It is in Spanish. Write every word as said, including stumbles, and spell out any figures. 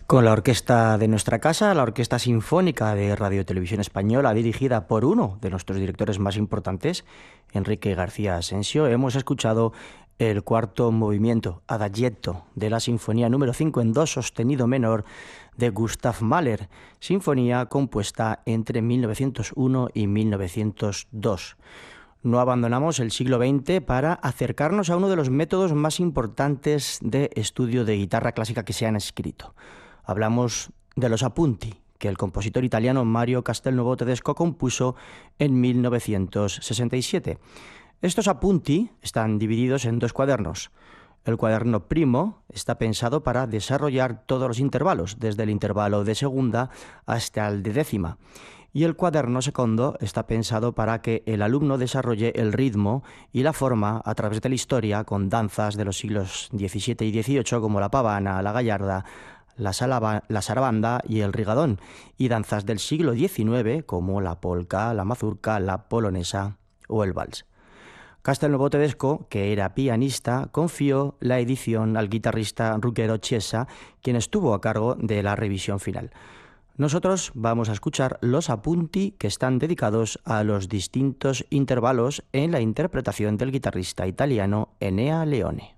Con la orquesta de nuestra casa, la Orquesta Sinfónica de Radio y Televisión Española, dirigida por uno de nuestros directores más importantes, Enrique García Asensio, hemos escuchado el cuarto movimiento, Adagietto, de la Sinfonía número cinco en do sostenido menor de Gustav Mahler, sinfonía compuesta entre mil novecientos uno y mil novecientos dos. No abandonamos el siglo veinte para acercarnos a uno de los métodos más importantes de estudio de guitarra clásica que se han escrito. Hablamos de los appunti, que el compositor italiano Mario Castelnuovo Tedesco compuso en mil novecientos sesenta y siete. Estos appunti están divididos en dos cuadernos. El cuaderno primo está pensado para desarrollar todos los intervalos, desde el intervalo de segunda hasta el de décima. Y el cuaderno segundo está pensado para que el alumno desarrolle el ritmo y la forma a través de la historia con danzas de los siglos diecisiete y dieciocho como la pavana, la gallarda, la, salava, la sarabanda y el rigadón, y danzas del siglo diecinueve como la polca, la mazurca, la polonesa o el vals. Castelnuovo Tedesco, que era pianista, confió la edición al guitarrista Ruggero Chiesa, quien estuvo a cargo de la revisión final. Nosotros vamos a escuchar los appunti que están dedicados a los distintos intervalos en la interpretación del guitarrista italiano Ennea Leone.